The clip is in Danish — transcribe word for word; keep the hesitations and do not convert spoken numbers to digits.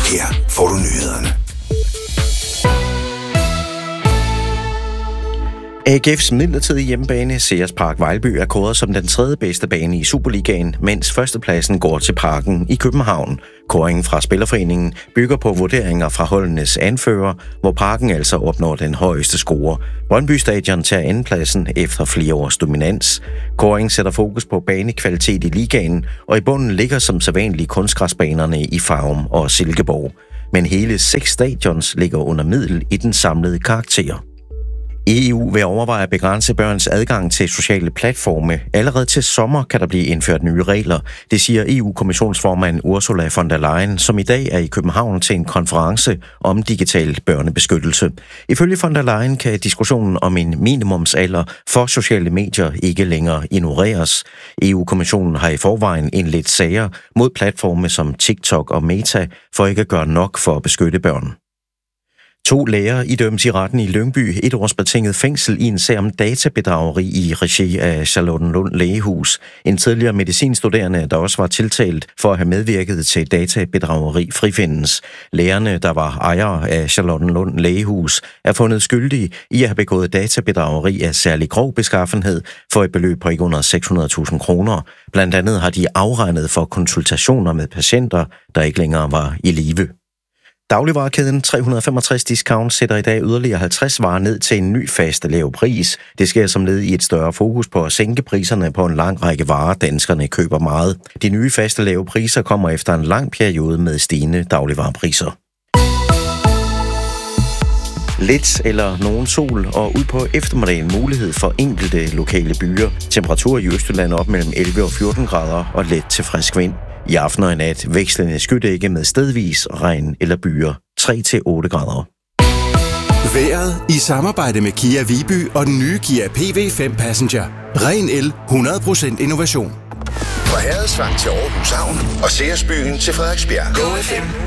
Her får du nyhederne. A G F's midlertidige hjemmebane, Sears Park Vejlby, er kåret som den tredje bedste bane i Superligaen, mens førstepladsen går til Parken i København. Kåringen fra Spillerforeningen bygger på vurderinger fra holdenes anfører, hvor Parken altså opnår den højeste score. Brøndby Stadion tager andenpladsen efter flere års dominans. Kåringen sætter fokus på banekvalitet i ligaen, og i bunden ligger som sædvanligt kunstgræsbanerne i Farum og Silkeborg. Men hele seks stadions ligger under middel i den samlede karakter. E U vil overveje at begrænse børns adgang til sociale platforme. Allerede til sommer kan der blive indført nye regler. Det siger E U-kommissionsformand Ursula von der Leyen, som i dag er i København til en konference om digital børnebeskyttelse. Ifølge von der Leyen kan diskussionen om en minimumsalder for sociale medier ikke længere ignoreres. E U-kommissionen har i forvejen indledt sager mod platforme som TikTok og Meta for ikke at gøre nok for at beskytte børn. To læger idømmes i retten i Lyngby et års betinget fængsel i en sag om databedrageri i regi af Charlottenlund Lægehus. En tidligere medicinstuderende, der også var tiltalt for at have medvirket til databedrageri, frifindes. Lægerne, der var ejere af Charlottenlund Lægehus, er fundet skyldige i at have begået databedrageri af særlig grov beskaffenhed for et beløb på ikke under seks hundrede tusind kroner. Blandt andet har de afregnet for konsultationer med patienter, der ikke længere var i live. Dagligvarekæden tre hundrede og femogtres Discount sætter i dag yderligere halvtreds varer ned til en ny fast lav pris. Det sker som led i et større fokus på at sænke priserne på en lang række varer, danskerne køber meget. De nye faste lave priser kommer efter en lang periode med stigende dagligvarepriser. Lidt eller nogen sol, og ud på eftermiddagen mulighed for enkelte lokale byer. Temperaturer i Østjylland op mellem elleve og fjorten grader og let til frisk vind. I aften og i nat vekslende skydække med stedvis regn eller byer tre til otte grader. Vejret i samarbejde med Kia Viby og den nye Kia P V fem Passenger. Ren el, hundrede procent innovation. Fra Herredsvang til Aarhus Havn og Seersbyen til Frederiksbjerg. Go F M.